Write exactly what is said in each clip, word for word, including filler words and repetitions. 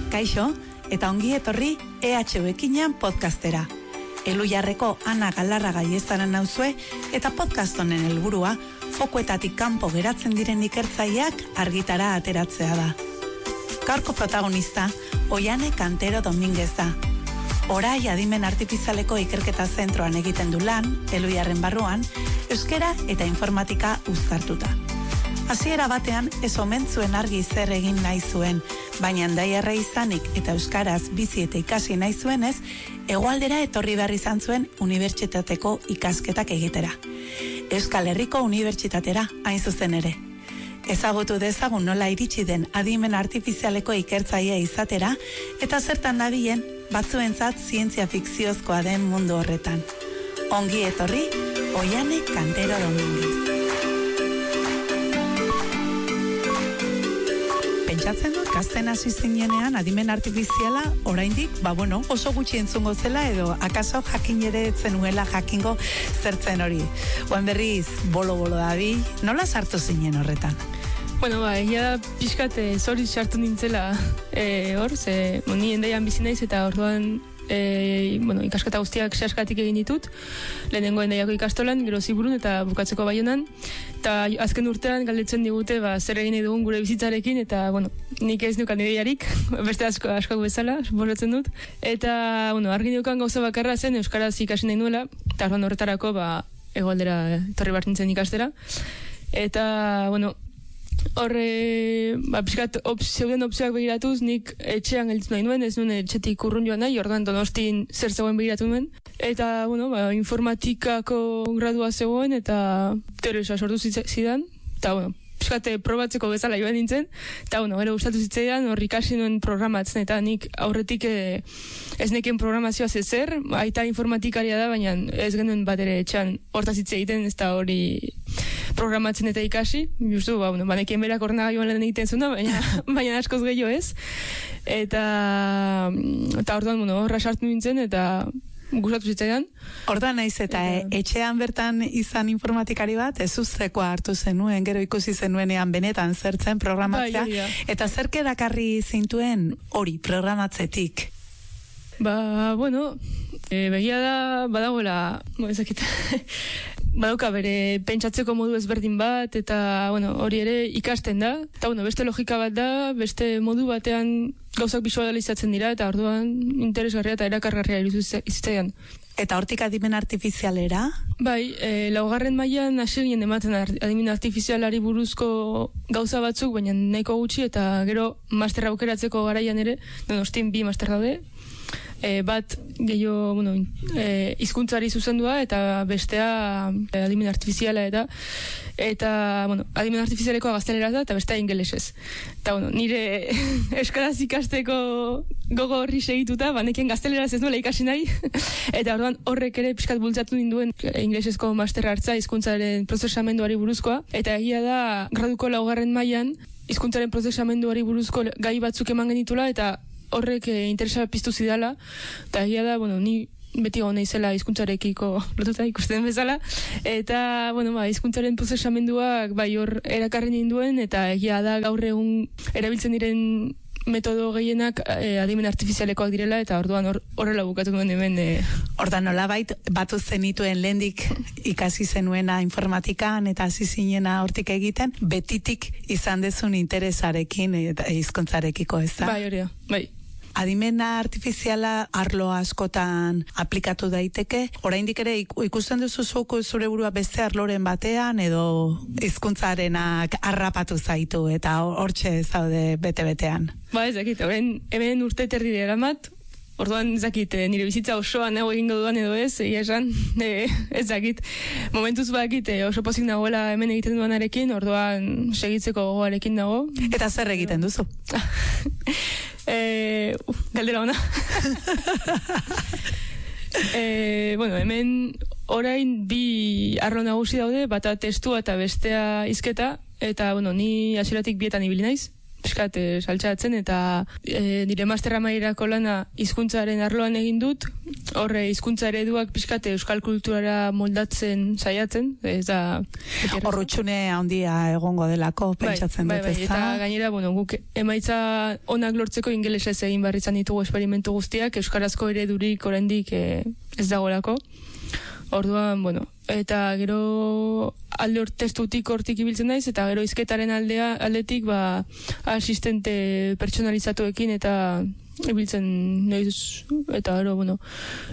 Kaixo, eta ongi etorri E H U-ekinean podcastera. Elujarreko Ana Galarraga iezaren nauzue, eta podcast honen helburua fokuetatik kanpo geratzen diren ikertzaileak argitara ateratzea da. Gaurko protagonista, Oiane Cantero Dominguez da. Orai adimen artifizialeko ikerketa zentroan egiten du lan, Elujarren barruan, euskera eta informatika uztartuta. Hasiera batean ez omen zuen argi zer egin nahi zuen, baina Hendaiarra izanik eta euskaraz bizi eta ikasi nahi zuenez, hegoaldera etorri behar izan zuen unibertsitateko ikasketak egitera. Euskal Herriko Unibertsitatera, hain zuzen ere. Ezagutu dezagun nola iritsi den adimen artifizialeko ikertzailea izatera, eta zertan dabilen batzuentzat zientzia fikziozkoa den mundu horretan. Ongi etorri, Oiane Cantero Dominguez. Pentsatzen dut, gazten hasi zinenean adimen artifiziala oraindik, ba bueno, oso gutxi entzungo zela edo akaso jakin ere etzenuela jakingo zertzen hori. Oan berriz, bolo-bolo dabi, nola sartu zinen horretan? Bueno, ba, egia pixkat zori sartu nintzela e, hor, ze ni Hendaian bizi naiz eta orduan e, bueno, ikasketa guztiak sehaskatik egin ditut, lehenengo Hendaiako ikastolan, gero Ziburun eta bukatzeko Baionan, eta azken urtean galdetzen digute ba, zer egin dugun gure bizitzarekin, eta bueno, nik ez nukan ideiarik, beste asko asko bezala, suposatzen dut, eta bueno, argi dukan gauza bakarra zen euskaraz ikasi nahi nuela, eta orduan horretarako ba, hegoaldera etorri behar nintzen ikastera, eta bueno, horre, ba, pixkat, op, zeuden opzioak begiratuz, nik etxean gelditu nahi nuen, ez nuen etxetik urrun joan nahi, orduan Donostin zer zegoen begiratu nuen. Eta, bueno, ba, informatikako gradua zegoen, eta teoria sortu zidan, eta, bueno, pixkat, probatzeko bezala joan nintzen, eta, bueno, gero gustatu zitzaidan, hor ikasi nuen programatzen, eta nik aurretik e, ez nekien programazioa zezer, aita informatikaria da, baina ez genuen bat ere etxean hortaz hitz egiten, ez da hori programatzen eta ikasi, justu, ba, bueno, banekien berak ordenagailuan lehen egiten zuna, baina, baina askoz gehiago ez. Eta, eta orduan, bueno, horra sartu nintzen, eta gustatu zitzaidan. Orduan naiz eta e, etxean bertan izan informatikari bat, ez uztekoa hartu zenuen, gero ikusi zenuenean benetan zertzen programatzea, ba, eta zerke dakarri zintuen hori programatzetik? Ba, bueno, e, begia da, badagoela, bo, ezakit, badauka bere pentsatzeko modu ezberdin bat, eta bueno, hori ere ikasten da, eta bueno, beste logika bat da, beste modu batean gauzak bisualizatzen dira, eta orduan interesgarria eta erakargarria iruditzen. Eta hortik adimen artifizialera? Bai, e, laugarren mailan hasi ginen ematen adimen artifizialari buruzko gauza batzuk, baina nahiko gutxi, eta gero masterra aukeratzeko garaian ere, Donostin bi master daude, E, bat gehiago, bueno, e, hizkuntzari zuzendua eta bestea e, adimen artifiziala eta eta, bueno, adimen artifizialeko gaztelera da eta bestea ingelesez. Eta, bueno, nire euskaraz ikasteko gogo horri segituta, banekien gazteleraz ez nuela ikasi nahi, eta orduan horrek ere pixkat bultzatu ninduen ingelesezko masterra hartza hizkuntzaren prozesamenduari buruzkoa, eta egia da graduko laugarren mailan hizkuntzaren prozesamenduari buruzko gai batzuk eman genitula, eta horrek e, interesa piztu zidala, eta egia da, bueno, ni beti gona izela hizkuntzarekiko lotuta ikusten bezala, eta, bueno, ba, hizkuntzaren prozesamenduak bai hor erakarri ninduen, eta egia da gaur egun erabiltzen diren metodo gehienak e, adimen artifizialekoak direla, eta orduan horrela or, bukatu duen hemen. E... Ordan nolabait batu zenituen lehendik ikasi zenuena informatikan eta hasi zinena hortik egiten, betitik izan dezun interesarekin eta hizkuntzarekiko, ez da? Bai, hori da, bai. Adimena artifiziala arlo askotan aplikatu daiteke. Oraindik ere ikusten duzu zuk zure burua beste arloren batean edo hizkuntzarenak harrapatu zaitu eta hortxe zaude bete-betean. Ba, ez dakit, hemen urte terdi deramat, orduan ez dakit, nire bizitza osoan nago egingo duan edo ez, egia esan, e, ez dakit, momentuz badakit oso pozik nagoela hemen egiten duanarekin, orduan segitzeko gogoarekin nago. Eta zer egiten duzu? E, uf, galdera ona. e, bueno, hemen orain bi arlo nagusi daude, bata testua eta bestea hizketa, eta bueno, ni hasieratik bietan ibili naiz, piskat e, saltxatzen, eta e, nire masterra mailako lana hizkuntzaren arloan egin dut, horre hizkuntza ereduak piskat euskal kulturara moldatzen saiatzen, ez da... Horrutxune handia egongo delako, pentsatzen bai, dut, bai, ez da? eta gainera, bueno, guk emaitza onak lortzeko ingelesez egin behar izan ditugu esperimentu guztiak, euskarazko eredurik oraindik e, ez dagoelako. Orduan, bueno, eta gero alde hor testutik hortik ibiltzen naiz, eta gero hizketaren aldea aldetik ba asistente pertsonalizatuekin eta ibiltzen naiz, eta gero, bueno,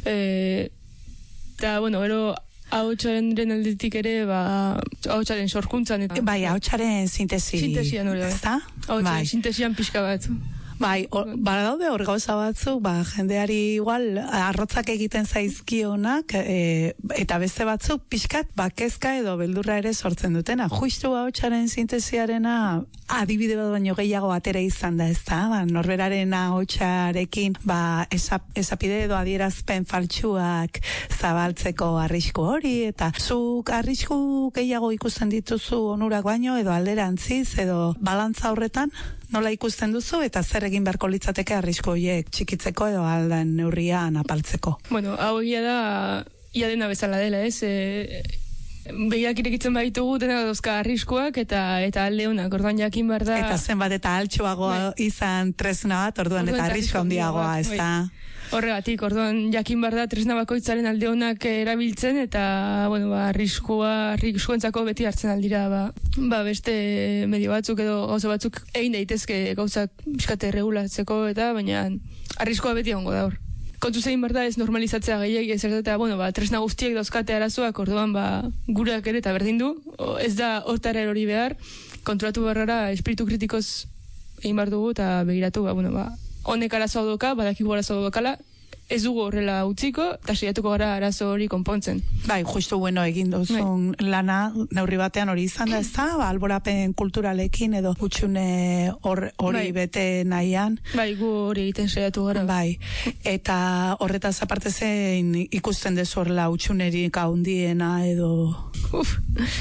e, eta, bueno, gero ahotsaren aldetik ere, ba, ahotsaren sorkuntzan. Eta, bai, ahotsaren sintesi. Sintesian hori da. Ez da? Ahotsaren sintesian pixka bat. Bai, badaude hor gauza batzuk, ba, jendeari igual arrotzak egiten zaizkionak, e, eta beste batzuk pixkat, ba, kezka edo beldurra ere sortzen dutena. Justu ahotsaren sintesiarena adibide bat baino gehiago atera izan da, ez da? Ba, norberaren ahotsarekin, ba, esap, esapide edo adierazpen faltsuak zabaltzeko arrisku hori, eta zuk arrisku gehiago ikusten dituzu onurak baino, edo alderantziz, edo balantza horretan, nola ikusten duzu, eta zer egin beharko litzateke arrisku horiek txikitzeko edo alden neurrian apaltzeko? Bueno, hau egia da, ia dena bezala dela, ez? E, begiak irekitzen baitugu, dena dauzka arriskuak, eta eta alde honak, orduan jakin behar da... Eta zenbat eta altxoago izan tresna bat, orduan, orduan eta arrisku handiagoa, ez da? Horregatik, orduan jakin behar da tresna bakoitzaren alde honak erabiltzen, eta, bueno, ba, arriskua, arriskuentzako beti hartzen aldira, ba, ba, beste medio batzuk edo gauza batzuk egin daitezke gauzak biskate regulatzeko, eta baina arriskua beti egongo da hor. Kontu zein behar da ez normalizatzea gehiagi, ez eta, bueno, ba, tresna guztiek dauzkate arazoak, orduan, ba, gureak ere eta berdin du, ez da hortara erori behar, kontrolatu beharra espiritu kritikoz egin behar dugu, eta begiratu, ba, bueno, ba, honek arazo doka, badakigu arazo dokala, ez dugu horrela utziko, eta saiatuko gara arazo hori konpontzen. Bai, justu bueno egin duzun bai. Lana, neurri batean hori izan da, ez da, ba, alborapen kulturalekin edo utxune hori or, bai. Bete nahian. Bai, gu hori egiten saiatu gara. Bai, eta horretaz aparte zein ikusten dezu horrela utxunerik handiena edo... Uf.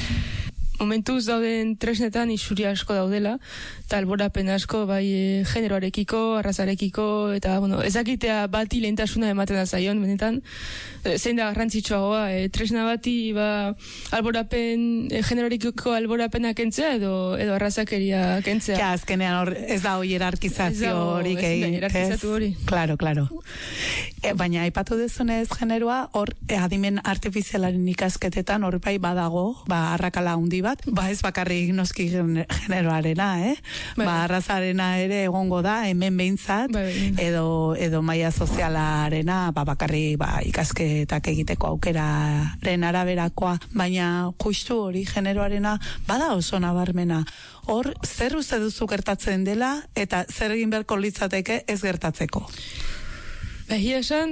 Momentuz dauden tresnetan isuri asko daudela, eta alborapen asko, bai, e, generoarekiko, arrazarekiko, eta, bueno, ezakitea bati lehentasuna ematen da zaion, benetan, e, zein da garrantzitsuagoa, e, tresna bati, ba, alborapen, e, generoarekiko alborapena kentzea, edo, edo arrazakeria kentzea. Ja, azkenean hor, ez da hori hierarkizazio horik egin. Ez da hierarkizatu hori. Claro, claro. E, baina, aipatu dezunez generoa, hor, e, adimen artifizialaren ikasketetan, hor bai badago, ba, arrakala handi bat, ba ez bakarrik noski generoarena, eh? Bai. Ba arrazarena ere egongo da, hemen behintzat, bai, bai. edo edo maila sozialarena, ba bakarrik ba ikasketak egiteko aukeraren araberakoa, baina justu hori generoarena bada oso nabarmena. Hor, zer uste duzu gertatzen dela, eta zer egin beharko litzateke ez gertatzeko? Egia esan,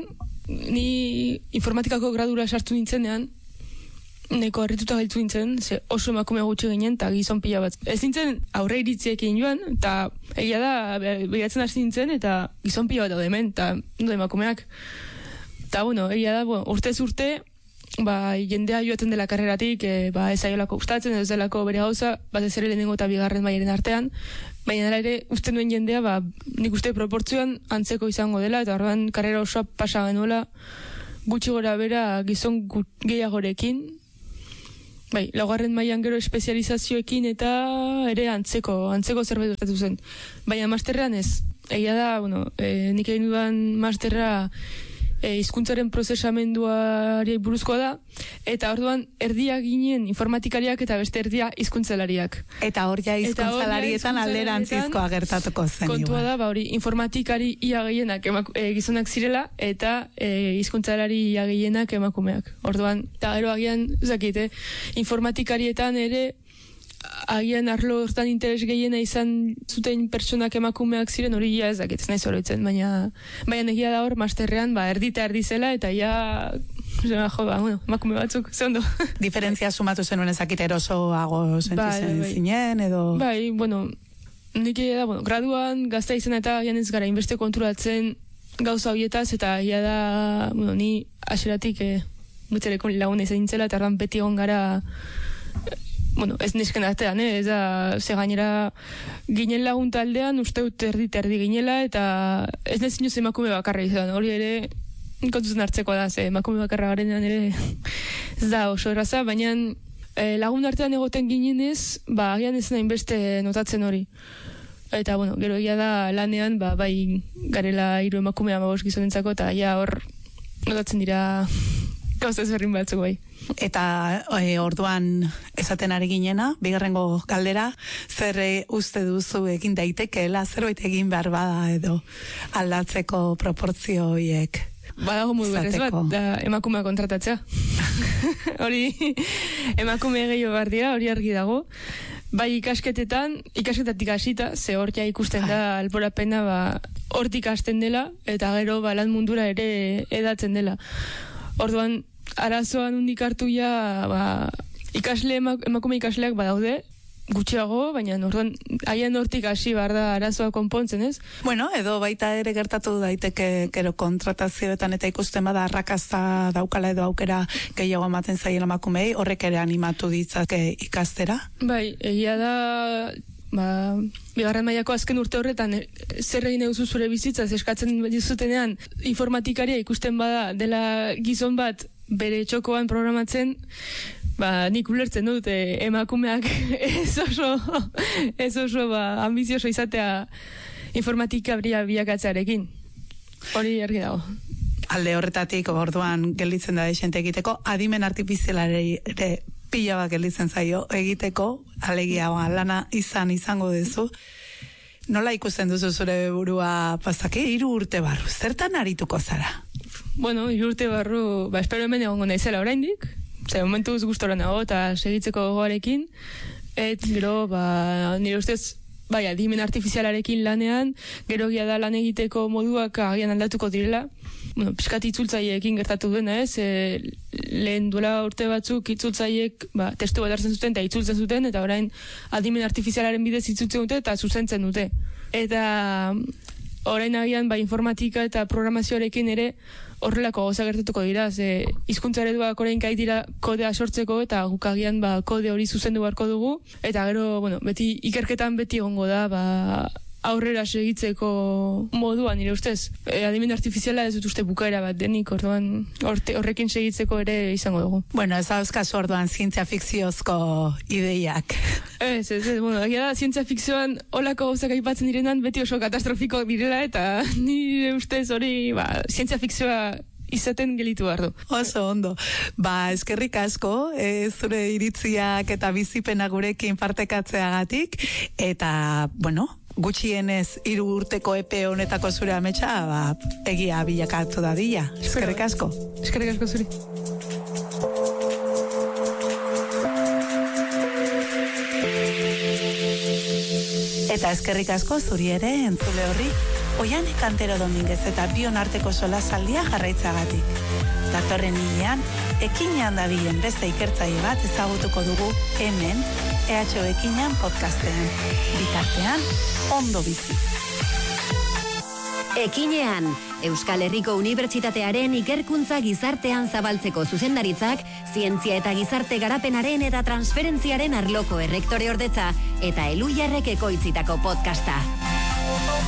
ni informatikako gradura sartu nintzenean, neko harrituta gaitu nintzen, ze oso emakume gutxi ginen, eta gizon pila bat. Ez nintzen aurre iritziekin joan, eta egia da, behiratzen hasi nintzen, eta gizon pila bat daude hemen, eta no emakumeak. Eta, bueno, egia da, bueno, urtez urte, ba, jendea joaten dela karreratik, e, ba, ez aiolako gustatzen, ez delako bere gauza, bat ez ere lehenengo eta bigarren mailaren artean, baina dela ere, uste duen jendea, ba, nik uste proportzioan antzeko izango dela, eta orduan karrera osoa pasa genuela, gutxi gora bera gizon gehiagorekin, bai, laugarren mailan gero espezializazioekin eta ere antzeko, antzeko zerbait gertatu zen. Baina masterrean ez. Egia da, bueno, e, nik egin dudan masterra e, hizkuntzaren prozesamenduari buruzkoa da, eta orduan erdia ginen informatikariak eta beste erdia hizkuntzelariak. Eta hor ja hizkuntzalarietan alderantzizkoa gertatuko zen. Kontua da, ba hori informatikari ia gehienak e, gizonak zirela, eta e, hizkuntzelari ia gehienak emakumeak. Orduan, eta gero agian, zakite, informatikarietan ere agian arlo hortan interes gehiena izan zuten pertsonak emakumeak ziren, hori ja ez dakit, ez nahi zoroitzen, baina baina egia da hor, masterrean, ba, erdita erdizela, eta ja, jo, ba, bueno, emakume batzuk, ze ondo. Diferentzia sumatu zenuen ezakit erosoago sentitzen bai, bai. Zinen, edo... Bai, bueno, nik egia da, bueno, graduan gazta izan eta agian ez gara inbeste konturatzen gauza horietaz, eta egia da, bueno, ni aseratik, eh, mutzereko laguna izan nintzela, eta erran beti egon gara bueno, ez nesken artean, eh? Ez da, ze gainera ginen lagun taldean, uste dut erdi terdi ginela, eta ez nezin inoz emakume bakarra izan, hori ere kontuzten hartzeko da, ze emakume bakarra garenean ere ez da oso erraza, baina eh, lagun artean egoten ginenez, ba, agian ez nahin beste notatzen hori. Eta, bueno, gero egia da lanean, ba, bai garela hiru emakume amabos gizonentzako, eta ja hor notatzen dira gauza ezberdin batzuk bai. Eta e, orduan esaten ari ginena, bigarrengo galdera, zer e, uste duzu egin daitekeela, zerbait egin behar bada edo aldatzeko proportzio horiek? Badago modu berrez bat, da emakumea kontratatzea. Hori emakume gehiago behar dira, hori argi dago. Bai ikasketetan, ikasketatik hasita, ze hor ja ikusten da alborapena, ba, hortik hasten dela, eta gero ba, lan mundura ere edatzen dela. Orduan, arazoan hundik hartu ja, ba, ikasle, emakume ikasleak badaude, gutxiago, baina orduan, haien hortik hasi behar da arazoa konpontzen, ez? Bueno, edo baita ere gertatu daiteke gero kontratazioetan eta ikusten bada arrakasta daukala edo aukera gehiago ematen zaien emakumei, horrek ere animatu ditzake ikastera? Bai, egia da, ba, bigarren mailako azken urte horretan zer egin duzu zure bizitzaz eskatzen dizutenean informatikaria ikusten bada dela gizon bat bere txokoan programatzen, ba, nik ulertzen dut eh, emakumeak ez oso, ez oso ba, ambizioso izatea informatika biakatzearekin. Hori argi dago. Alde horretatik, orduan gelditzen da desente egiteko, adimen artifizialari ere pila bat gelditzen zaio egiteko, alegia ba, lana izan izango duzu. Nola ikusten duzu zure burua pasake, hiru urte barru, zertan arituko zara? Bueno, hiru urte barru, ba, espero hemen egongo naizela oraindik, ze momentuz gustora nago eta segitzeko gogoarekin, et gero, ba, nire ustez, bai, adimen artifizialarekin lanean, gero gia da lan egiteko moduak agian aldatuko direla, bueno, pixkat itzultzaileekin gertatu duena, ez, e, lehen duela urte batzuk itzultzaileek, ba, testu bat hartzen zuten eta itzultzen zuten, eta orain adimen artifizialaren bidez itzultzen dute eta zuzentzen dute. Eta orain agian, ba, informatika eta programazioarekin ere horrelako gauza gertatuko dira, ze hizkuntza ereduak orain kai dira kodea sortzeko eta guk agian ba, kode hori zuzendu beharko dugu, eta gero, bueno, beti ikerketan beti egongo da, ba, aurrera segitzeko moduan, nire ustez. E, adimen artifiziala ez dut uste bukaera bat denik, orduan orte, horrekin segitzeko ere izango dugu. Bueno, ez dauzkazu orduan zientzia fikziozko ideiak. Ez, ez, ez, bueno, egia da, zientzia fikzioan olako gauzak aipatzen direnan beti oso katastrofiko direla, eta nire ustez hori, ba, zientzia fikzioa izaten gelitu behar du. Oso ondo. Ba, eskerrik asko, e, zure iritziak eta bizipena gurekin partekatzeagatik, eta, bueno, gutxienez hiru urteko epe honetako zure ametsa, ba, egia bilakatu dadila. Eskerrik asko. Eskerrik asko zuri. Eta eskerrik asko zuri ere entzule horri, Oiane Kantero Dominguez eta bion arteko solasaldia jarraitzagatik. Datorren hilean, ekinean dabilen beste ikertzaile bat ezagutuko dugu hemen E H O Ekinean podcastean. Bitartean, ondo bizi. Ekinean, Euskal Herriko Unibertsitatearen ikerkuntza gizartean zabaltzeko zuzendaritzak, zientzia eta gizarte garapenaren eta transferentziaren arloko errektore ordetza eta Elhuyarrek ekoitzitako podcasta.